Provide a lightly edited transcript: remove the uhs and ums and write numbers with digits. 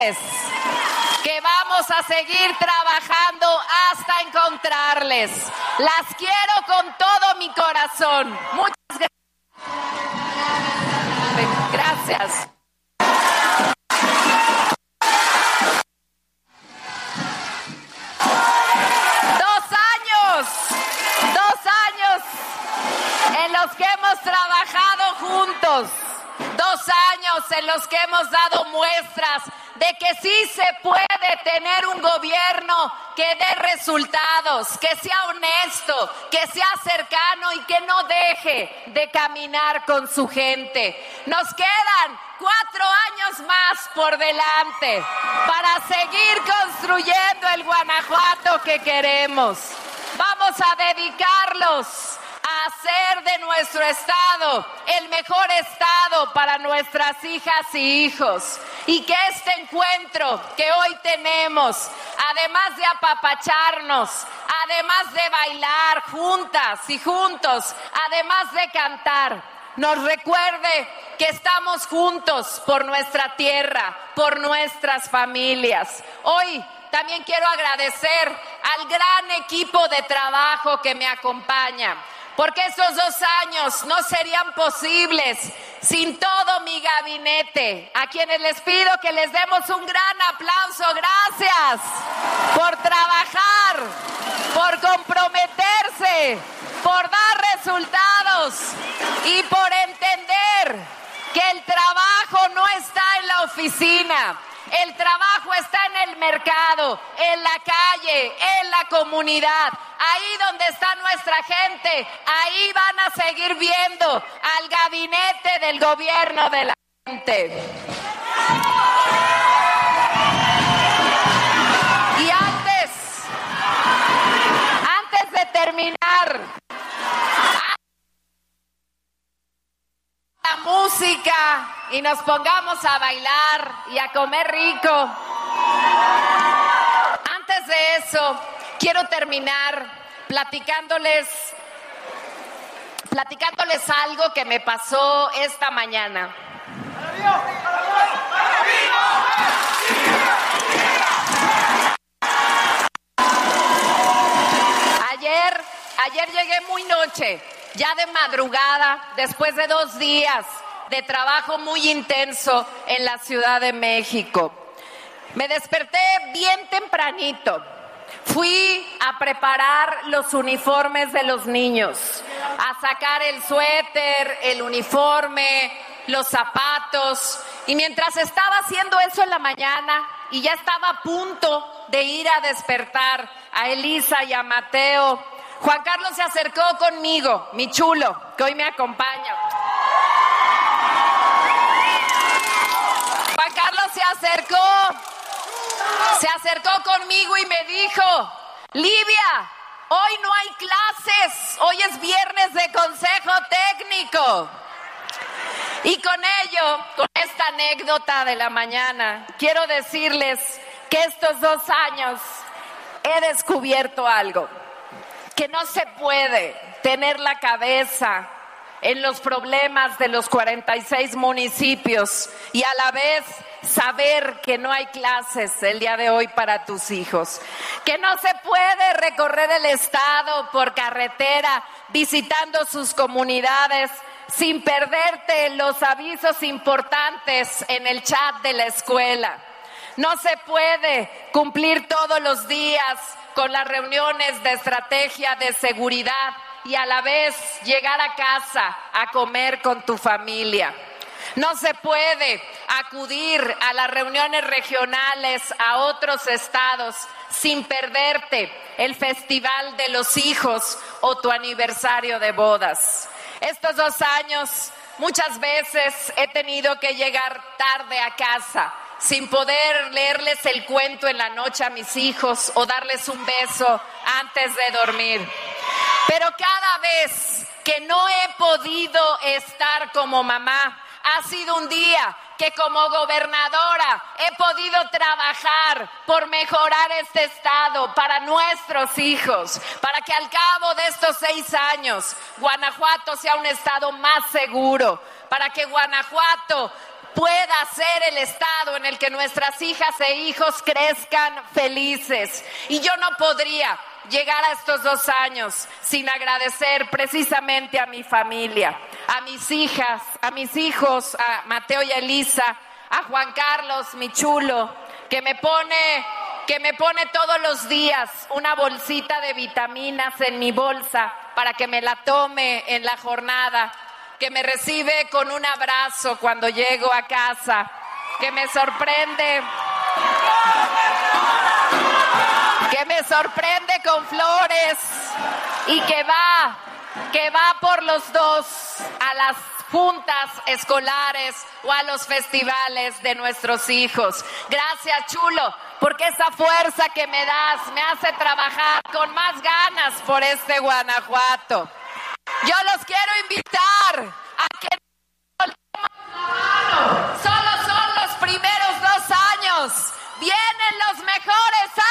que vamos a seguir trabajando hasta encontrarles. Las quiero con todo mi corazón. Muchas gracias. Dos años en los que hemos trabajado juntos. 2 años en los que hemos dado muestras de que sí se puede tener un gobierno que dé resultados, que sea honesto, que sea cercano y que no deje de caminar con su gente. Nos quedan 4 años más por delante para seguir construyendo el Guanajuato que queremos. Vamos a dedicarlos a hacer de nuestro estado el mejor estado para nuestras hijas y hijos, y que este encuentro que hoy tenemos, además de apapacharnos, además de bailar juntas y juntos, además de cantar, nos recuerde que estamos juntos por nuestra tierra, por nuestras familias. Hoy también quiero agradecer al gran equipo de trabajo que me acompaña, porque estos 2 años no serían posibles sin todo mi gabinete, a quienes les pido que les demos un gran aplauso. Gracias por trabajar, por comprometerse, por dar resultados y por entender que el trabajo no está en la oficina. El trabajo está en el mercado, en la calle, en la comunidad. Ahí donde está nuestra gente, ahí van a seguir viendo al gabinete del gobierno de la gente. Y antes de terminar, la música y nos pongamos a bailar y a comer rico. Antes de eso, quiero terminar platicándoles algo que me pasó esta mañana. Ayer llegué muy noche, ya de madrugada, después de 2 días de trabajo muy intenso en la Ciudad de México. Me desperté bien tempranito. Fui a preparar los uniformes de los niños, a sacar el suéter, el uniforme, los zapatos. Y mientras estaba haciendo eso en la mañana y ya estaba a punto de ir a despertar a Elisa y a Mateo, Juan Carlos se acercó conmigo, mi chulo, que hoy me acompaña. Juan Carlos se acercó conmigo y me dijo: Livia, hoy no hay clases, hoy es viernes de consejo técnico. Y con ello, con esta anécdota de la mañana, quiero decirles que estos 2 años he descubierto algo, que no se puede tener la cabeza en los problemas de los 46 municipios y a la vez saber que no hay clases el día de hoy para tus hijos, que no se puede recorrer el estado por carretera visitando sus comunidades sin perderte los avisos importantes en el chat de la escuela. No se puede cumplir todos los días con las reuniones de estrategia de seguridad y a la vez llegar a casa a comer con tu familia. No se puede acudir a las reuniones regionales a otros estados sin perderte el Festival de los Hijos o tu aniversario de bodas. Estos 2 años muchas veces he tenido que llegar tarde a casa sin poder leerles el cuento en la noche a mis hijos o darles un beso antes de dormir. Pero cada vez que no he podido estar como mamá, ha sido un día que como gobernadora he podido trabajar por mejorar este estado para nuestros hijos, para que al cabo de estos 6 años Guanajuato sea un estado más seguro, para que Guanajuato pueda ser el estado en el que nuestras hijas e hijos crezcan felices. Y yo no podría llegar a estos 2 años sin agradecer precisamente a mi familia, a mis hijas, a mis hijos, a Mateo y a Elisa, a Juan Carlos, mi chulo, que me pone todos los días una bolsita de vitaminas en mi bolsa para que me la tome en la jornada, que me recibe con un abrazo cuando llego a casa, que me sorprende con flores y que va por los 2 a las juntas escolares o a los festivales de nuestros hijos. Gracias, chulo, porque esa fuerza que me das me hace trabajar con más ganas por este Guanajuato. Yo los quiero invitar a que solo son los primeros 2 años. Vienen los mejores años.